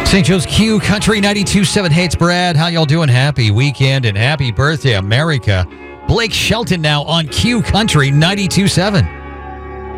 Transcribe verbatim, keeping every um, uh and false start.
Saint Joe's Q Country ninety-two point seven. Hey, it's Brad. How y'all doing? Happy weekend and happy birthday, America. Blake Shelton now on Q Country ninety-two point seven.